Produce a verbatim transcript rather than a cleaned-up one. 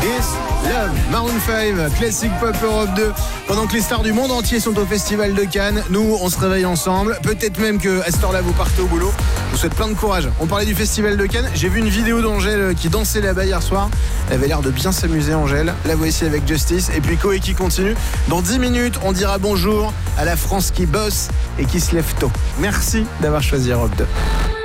Is Love. Maroon cinq, Classic Pop Europe deux. Pendant que les stars du monde entier sont au Festival de Cannes, nous, on se réveille ensemble. Peut-être même que à cette heure-là, vous partez au boulot. Je vous souhaite plein de courage. On parlait du Festival de Cannes. J'ai vu une vidéo d'Angèle qui dansait là-bas hier soir. Elle avait l'air de bien s'amuser, Angèle. La voici avec Justice. Et puis Koé qui continue. Dans dix minutes, on dira bonjour à la France qui bosse et qui se lève tôt. Merci d'avoir choisi Europe deux.